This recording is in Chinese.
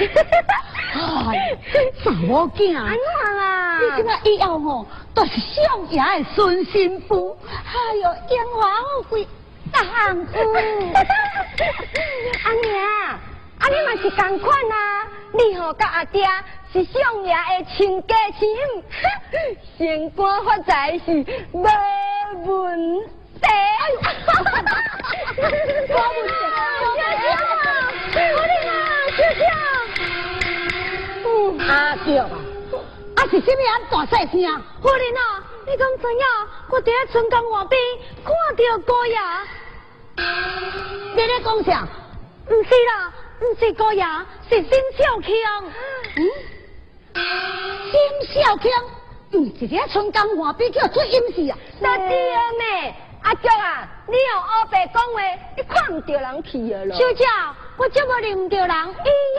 哎，查某囝， 安怎啊？ 你即摆以后吼，都是上爷的孙媳妇，哎呦，烟花富贵大幸福。 阿娘，啊你嘛是同款啊！你吼甲阿爹是上爷的亲家亲母，升官发财是无问题。无问题，我的妈，小小， 啊对啊，啊是什么人大细声？ 夫人啊，你敢知影？我伫咧春江岸边看到高爷。 你咧讲啥？ 唔是啦，唔是高爷，是沈小强。 沈小强，是伫春江岸边叫做隐士啊？ 那对呢，阿叔啊，你用黑白讲话，你看唔到人去了咯。小姐，我怎么认唔到人？伊